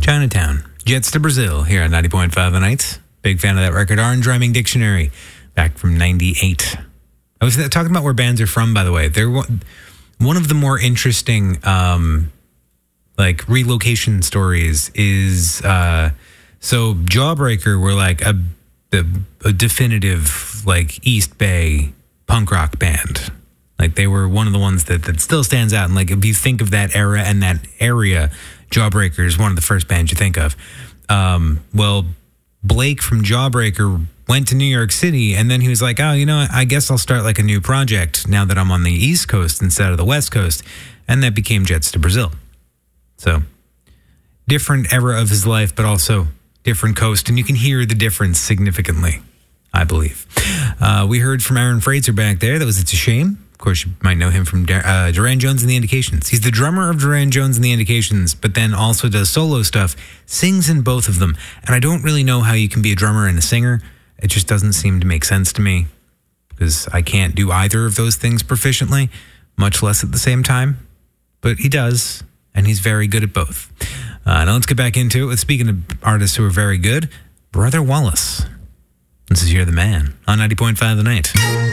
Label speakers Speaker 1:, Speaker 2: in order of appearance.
Speaker 1: Chinatown. Jets to Brazil here on 90.5 The Night. Big fan of that record. Orange Rhyming Dictionary back from 98. I was talking about where bands are from, by the way. They're one of the more interesting relocation stories is so Jawbreaker were like a definitive East Bay punk rock band. Like they were one of the ones that still stands out. And if you think of that era and that area, Jawbreaker is one of the first bands you think of. Blake from Jawbreaker went to New York City, and then he was like, I guess I'll start a new project now that I'm on the East Coast instead of the West Coast. And that became Jets to Brazil. So different era of his life, but also different coast. And you can hear the difference significantly, I believe. We heard from Aaron Fraser back there. That was It's a Shame. Of course, you might know him from Duran Jones and the Indications. He's the drummer of Duran Jones and the Indications, but then also does solo stuff, sings in both of them. And I don't really know how you can be a drummer and a singer. It just doesn't seem to make sense to me because I can't do either of those things proficiently, much less at the same time. But he does, and he's very good at both. Now let's get back into it. Speaking of artists who are very good, Brother Wallace. This is You're the Man on 90.5 The Night.